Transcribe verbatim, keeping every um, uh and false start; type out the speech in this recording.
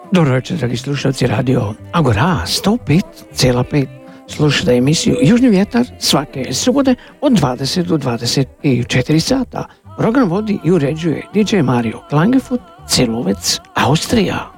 Dobro večer, dragi slušalci Radio Agora sto pet zarez pet. Slušajte emisiju Južni vjetar svake subote od dvadeset do dvadeset četiri sata. Program vodi i uređuje D J Mario Klangefoot, Celovec, Austrija.